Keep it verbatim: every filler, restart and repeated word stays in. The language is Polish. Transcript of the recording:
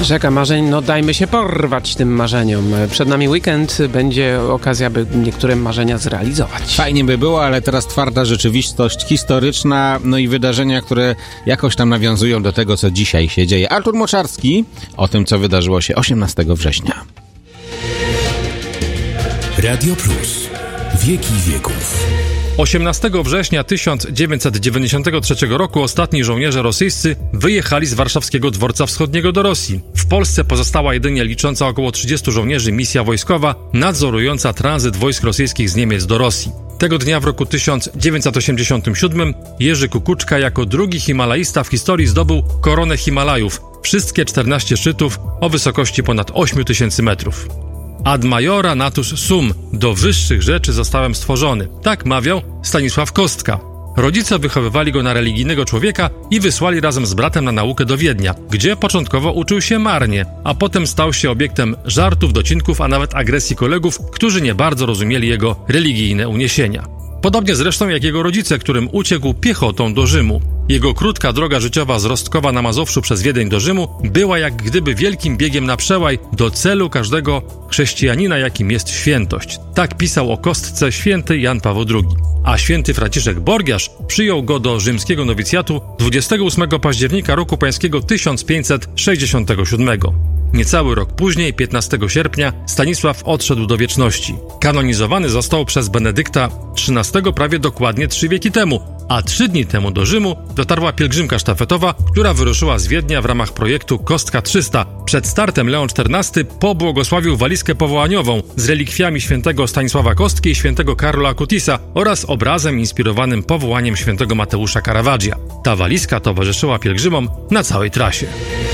Rzeka marzeń, no dajmy się porwać tym marzeniom. Przed nami weekend, będzie okazja, by niektóre marzenia zrealizować. Fajnie by było, ale teraz twarda rzeczywistość historyczna, no i wydarzenia, które jakoś tam nawiązują do tego, co dzisiaj się dzieje. Artur Moczarski o tym, co wydarzyło się osiemnastego września. Radio Plus. Wieki wieków. osiemnastego września tysiąc dziewięćset dziewięćdziesiątego trzeciego roku ostatni żołnierze rosyjscy wyjechali z warszawskiego dworca wschodniego do Rosji. W Polsce pozostała jedynie licząca około trzydziestu żołnierzy misja wojskowa nadzorująca tranzyt wojsk rosyjskich z Niemiec do Rosji. Tego dnia w roku tysiąc dziewięćset osiemdziesiątym siódmym Jerzy Kukuczka jako drugi himalaista w historii zdobył koronę Himalajów, wszystkie czternaście szczytów o wysokości ponad ośmiu tysięcy metrów. Ad majora natus sum, do wyższych rzeczy zostałem stworzony. Tak mawiał Stanisław Kostka. Rodzice wychowywali go na religijnego człowieka i wysłali razem z bratem na naukę do Wiednia, gdzie początkowo uczył się marnie, a potem stał się obiektem żartów, docinków, a nawet agresji kolegów, którzy nie bardzo rozumieli jego religijne uniesienia. Podobnie zresztą jak jego rodzice, którym uciekł piechotą do Rzymu. Jego krótka droga życiowa z Rostkowa na Mazowszu przez Wiedeń do Rzymu była jak gdyby wielkim biegiem na przełaj do celu każdego chrześcijanina, jakim jest świętość. Tak pisał o Kostce święty Jan Paweł drugi. A święty Franciszek Borgiarz przyjął go do rzymskiego nowicjatu dwudziestego ósmego października roku pańskiego tysiąc pięćset sześćdziesiątego siódmego. Niecały rok później, piętnastego sierpnia, Stanisław odszedł do wieczności. Kanonizowany został przez Benedykta trzynastego prawie dokładnie trzy wieki temu, a trzy dni temu do Rzymu dotarła pielgrzymka sztafetowa, która wyruszyła z Wiednia w ramach projektu Kostka trzysta. Przed startem Leon czternasty pobłogosławił walizkę powołaniową z relikwiami świętego Stanisława Kostki i świętego Karola Akutisa oraz obrazem inspirowanym powołaniem świętego Mateusza Caravaggia. Ta walizka towarzyszyła pielgrzymom na całej trasie.